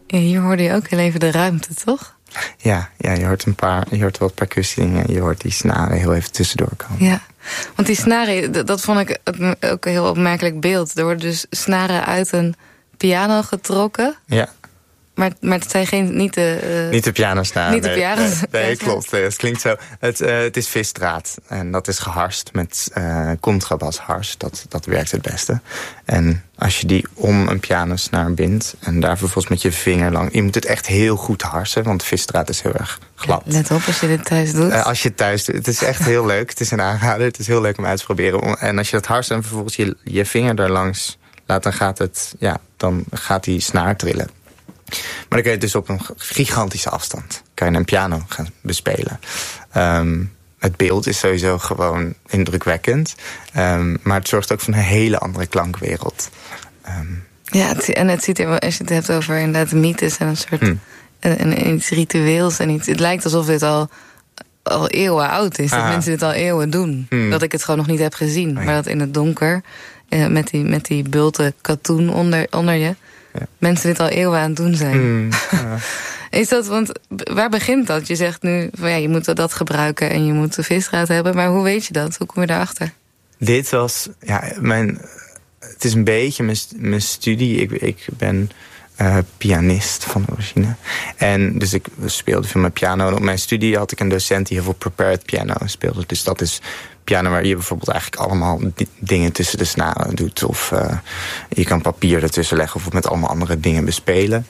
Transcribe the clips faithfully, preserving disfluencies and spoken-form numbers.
Ja, hier hoorde je ook heel even de ruimte, toch? Ja, ja, je hoort een paar, je hoort wat percussiedingen, je hoort die snaren heel even tussendoor komen. Ja, want die snaren, dat vond ik ook een heel opmerkelijk beeld. Er worden dus snaren uit een piano getrokken. Ja. Maar, maar het zijn geen, niet de... Uh, niet de pianosnaren. Niet de pianos. Nee, nee, nee, klopt. Het klinkt zo. Het, uh, het is visdraad. En dat is geharst met uh, contrabashars. Dat, dat werkt het beste. En als je die om een pianosnaar bindt en daar vervolgens met je vinger lang... Je moet het echt heel goed harsen, want visdraad is heel erg glad. Ja, let op als je dit thuis doet. Uh, als je het thuis doet. Het is echt heel leuk. Het is een aanrader. Het is heel leuk om uit te proberen. En als je dat harst en vervolgens je, je vinger daar langs laat, dan gaat het, ja, dan gaat die snaar trillen. Maar dan kun je dus op een gigantische afstand kan je een piano gaan bespelen. Um, het beeld is sowieso gewoon indrukwekkend. Um, maar het zorgt ook voor een hele andere klankwereld. Um, ja, het, en het ziet er, als je het hebt over inderdaad mythes en een soort hmm. en, en iets ritueels. En iets, het lijkt alsof dit al, al eeuwen oud is. Dat mensen dit al eeuwen doen. Hmm. Dat ik het gewoon nog niet heb gezien. Oh ja. Maar dat in het donker, uh, met die, met die bulten katoen onder, onder je... Ja. Mensen dit al eeuwen aan het doen zijn. Mm, ja. Is dat, want waar begint dat? Je zegt nu, van ja, je moet dat gebruiken en je moet de visdraad hebben. Maar hoe weet je dat? Hoe kom je daarachter? Dit was, ja, mijn, het is een beetje mijn, mijn studie. Ik, ik ben uh, pianist van origine. En dus ik speelde veel met piano. En op mijn studie had ik een docent die heel veel prepared piano speelde. Dus dat is piano waar je bijvoorbeeld eigenlijk allemaal dingen tussen de snaren doet. Of uh, je kan papier ertussen leggen of met allemaal andere dingen bespelen.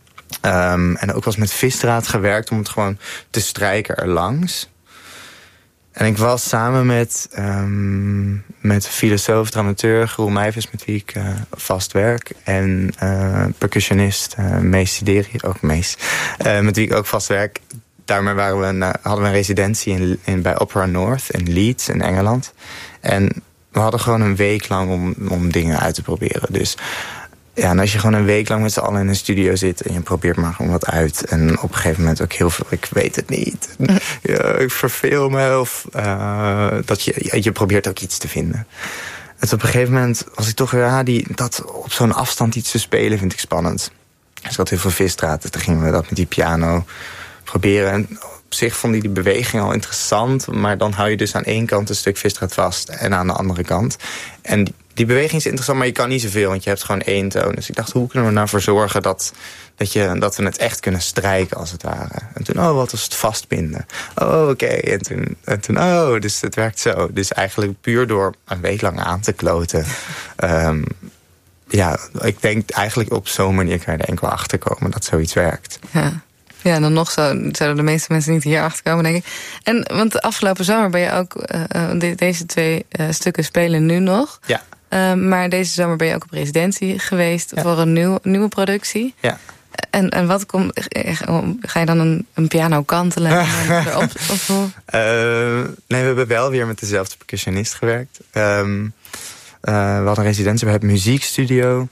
Um, en ook was met visdraad gewerkt om het gewoon te strijken erlangs. En ik was samen met, um, met filosoof, dramaturg Roel Meijvers, met wie ik uh, vast werk. En uh, percussionist uh, Mees Sideri, ook Mees, uh, met wie ik ook vast werk. Daarmee waren we een, hadden we een residentie in, in, bij Opera North in Leeds in Engeland. En we hadden gewoon een week lang om, om dingen uit te proberen. Dus ja, en als je gewoon een week lang met z'n allen in een studio zit en je probeert maar gewoon wat uit. En op een gegeven moment ook heel veel, ik weet het niet. Ja, ik verveel me. Of uh, dat je, je probeert ook iets te vinden. En op een gegeven moment was ik toch weer, ja, die, dat op zo'n afstand iets te spelen vind ik spannend. Dus ik had heel veel visdraad. Dus toen gingen we dat met die piano proberen. En op zich vond ik die beweging al interessant. Maar dan hou je dus aan één kant een stuk visdraad vast en aan de andere kant. En die, die beweging is interessant, maar je kan niet zoveel, want je hebt gewoon één toon. Dus ik dacht, hoe kunnen we nou voor zorgen dat, dat, je, dat we het echt kunnen strijken, als het ware. En toen, oh, wat was het vastbinden? Oh, oké. Okay. En, toen, en toen, oh, dus het werkt zo. Dus eigenlijk puur door een week lang aan te kloten. Um, ja, ik denk eigenlijk op zo'n manier kan je er enkel achter komen dat zoiets werkt. Ja. Ja, en dan nog zo, zouden de meeste mensen niet hier achter komen, denk ik. En, want de afgelopen zomer ben je ook, uh, de, deze twee uh, stukken spelen nu nog. Ja. Uh, maar deze zomer ben je ook op residentie geweest, ja, voor een nieuw, nieuwe productie. Ja. En, en wat komt, ga je dan een, een piano kantelen erop? Of hoe? Uh, nee, we hebben wel weer met dezelfde percussionist gewerkt. Um, uh, we hadden een residentie bij het muziekstudio.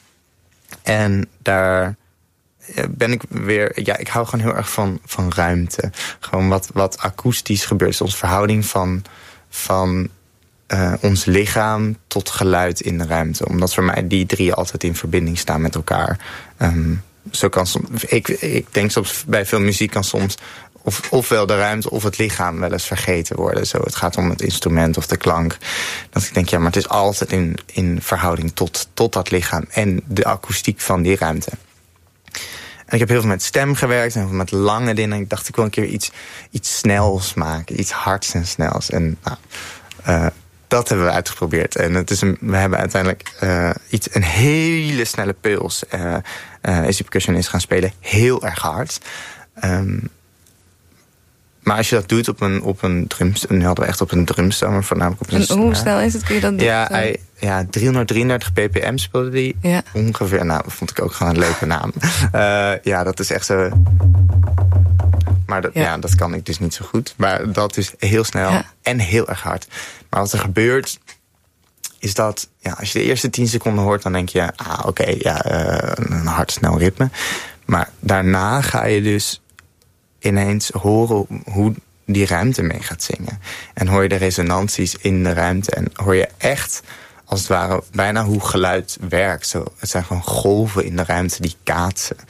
En daar ben ik weer, ja, ik hou gewoon heel erg van, van ruimte. Gewoon wat, wat akoestisch gebeurt. Dus onze verhouding van, van uh, ons lichaam tot geluid in de ruimte. Omdat voor mij die drie altijd in verbinding staan met elkaar. Um, zo kan soms, ik, ik denk soms bij veel muziek kan soms of, ofwel de ruimte of het lichaam wel eens vergeten worden. Zo, het gaat om het instrument of de klank. Dat ik denk, ja, maar het is altijd in, in verhouding tot, tot dat lichaam en de akoestiek van die ruimte. En ik heb heel veel met stem gewerkt en heel veel met lange dingen. En ik dacht, ik wil een keer iets, iets snels maken. Iets hards en snels. En nou, uh, dat hebben we uitgeprobeerd. En het is een, we hebben uiteindelijk uh, iets, een hele snelle puls. Uh, uh, is die percussionist gaan spelen. Heel erg hard. Um, maar als je dat doet op een, op een drumstel. Nu hadden we echt op een drumstel, voornamelijk op een. En hoe snel is het? Kun je dat doen? Ja, hij, ja, driehonderddrieëndertig ppm speelde die. Ja. Ongeveer. Nou, dat vond ik ook gewoon een leuke naam. Uh, ja, dat is echt zo. Maar dat, ja. ja, dat kan ik dus niet zo goed. Maar dat is heel snel, ja, en heel erg hard. Maar wat er gebeurt, is dat, ja, als je de eerste tien seconden hoort, dan denk je, ah, oké, okay, ja, uh, een hard, snel ritme. Maar daarna ga je dus ineens horen hoe die ruimte mee gaat zingen. En hoor je de resonanties in de ruimte. En hoor je echt, als het ware, bijna hoe geluid werkt. Zo, het zijn gewoon golven in de ruimte die kaatsen.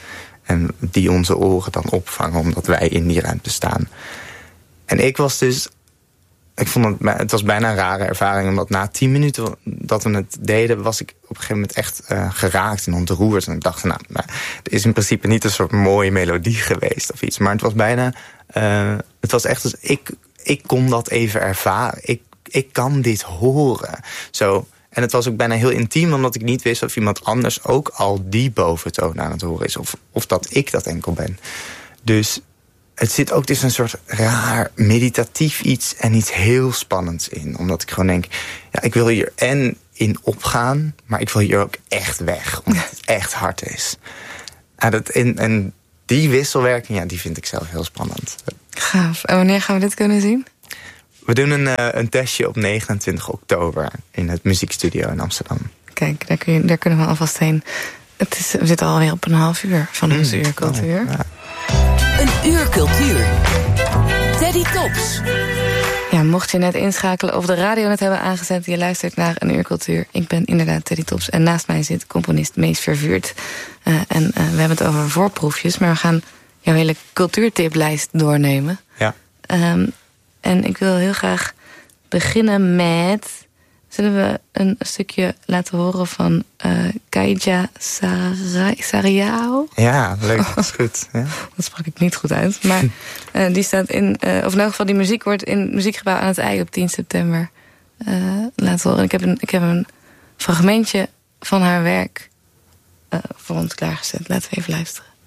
En die onze oren dan opvangen, omdat wij in die ruimte staan. En ik was dus... Ik vond het, het was bijna een rare ervaring, omdat na tien minuten dat we het deden, was ik op een gegeven moment echt uh, geraakt en ontroerd. En ik dacht, nou, nou, er is in principe niet een soort mooie melodie geweest of iets. Maar het was bijna, uh, het was echt, dus ik, ik kon dat even ervaren. Ik, ik kan dit horen. Zo. En het was ook bijna heel intiem, omdat ik niet wist of iemand anders ook al die boventoon aan het horen is. Of, of dat ik dat enkel ben. Dus het zit ook dus een soort raar meditatief iets en iets heel spannends in. Omdat ik gewoon denk, ja, ik wil hier en in opgaan, maar ik wil hier ook echt weg. Omdat het echt hard is. En, dat, en, en die wisselwerking, ja, die vind ik zelf heel spannend. Gaaf. En wanneer gaan we dit kunnen zien? We doen een, uh, een testje op negenentwintig oktober in het muziekstudio in Amsterdam. Kijk, daar, kun je, daar kunnen we alvast heen. Het is, we zitten alweer op een half uur van onze mm, uur cultuur. Ja. Een uur cultuur. Teddy Tops. Ja, mocht je net inschakelen of de radio net hebben aangezet, je luistert naar een uur cultuur. Ik ben inderdaad Teddy Tops en naast mij zit componist Mees Vervuurt. Uh, en uh, we hebben het over voorproefjes, maar we gaan jouw hele cultuurtiplijst doornemen. Ja. Um, en ik wil heel graag beginnen met... Zullen we een stukje laten horen van uh, Kaija Sariao? Ja, leuk. Dat is goed. Ja. Dat sprak ik niet goed uit. Maar uh, die staat in... Uh, of in elk geval, die muziek wordt in het muziekgebouw aan het I op tien september uh, laten horen. Ik heb, een, ik heb een fragmentje van haar werk uh, voor ons klaargezet. Laten we even luisteren.